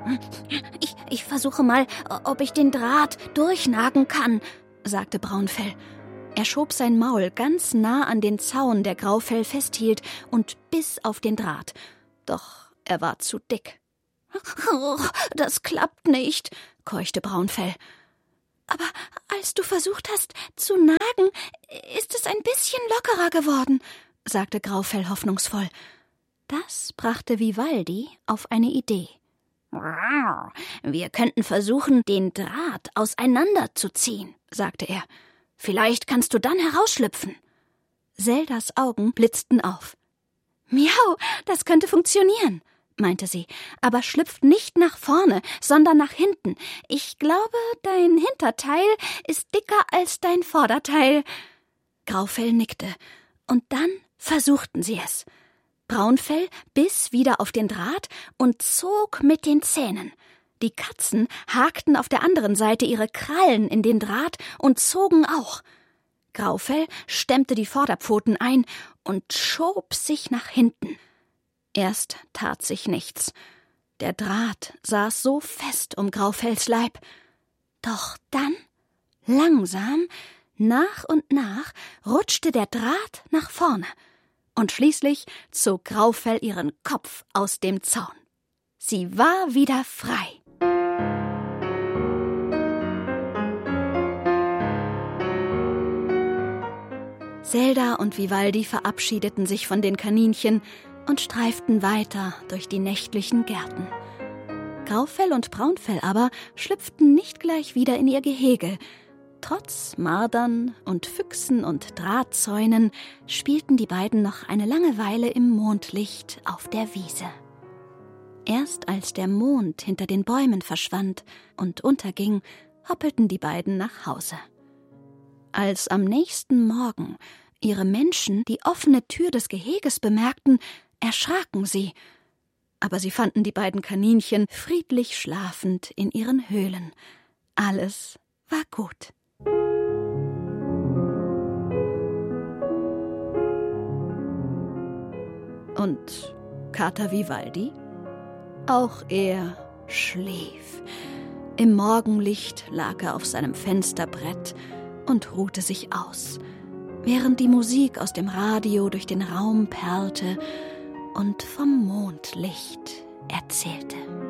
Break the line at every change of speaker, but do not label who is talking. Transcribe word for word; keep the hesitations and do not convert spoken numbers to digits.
Ich, ich versuche mal, ob ich den Draht durchnagen kann, sagte Braunfell. Er schob sein Maul ganz nah an den Zaun, der Graufell festhielt, und biss auf den Draht. Doch er war zu dick. Oh, das klappt nicht, keuchte Braunfell. Aber als du versucht hast zu nagen, ist es ein bisschen lockerer geworden, sagte Graufell hoffnungsvoll. Das brachte Vivaldi auf eine Idee. Wir könnten versuchen, den Draht auseinanderzuziehen, sagte er. Vielleicht kannst du dann herausschlüpfen. Zeldas Augen blitzten auf. Miau, das könnte funktionieren, meinte sie, aber schlüpft nicht nach vorne, sondern nach hinten. Ich glaube, dein Hinterteil ist dicker als dein Vorderteil. Graufell nickte, und dann versuchten sie es. Braunfell biss wieder auf den Draht und zog mit den Zähnen. Die Katzen hakten auf der anderen Seite ihre Krallen in den Draht und zogen auch. Graufell stemmte die Vorderpfoten ein und schob sich nach hinten. Erst tat sich nichts. Der Draht saß so fest um Graufells Leib. Doch dann, langsam, nach und nach, rutschte der Draht nach vorne. Und schließlich zog Graufell ihren Kopf aus dem Zaun. Sie war wieder frei. Zelda und Vivaldi verabschiedeten sich von den Kaninchen und streiften weiter durch die nächtlichen Gärten. Graufell und Braunfell aber schlüpften nicht gleich wieder in ihr Gehege. Trotz Mardern und Füchsen und Drahtzäunen spielten die beiden noch eine lange Weile im Mondlicht auf der Wiese. Erst als der Mond hinter den Bäumen verschwand und unterging, hoppelten die beiden nach Hause. Als am nächsten Morgen ihre Menschen die offene Tür des Geheges bemerkten, erschraken sie. Aber sie fanden die beiden Kaninchen friedlich schlafend in ihren Höhlen. Alles war gut. Und Kater Vivaldi? Auch er schlief. Im Morgenlicht lag er auf seinem Fensterbrett und ruhte sich aus, während die Musik aus dem Radio durch den Raum perlte und vom Mondlicht erzählte.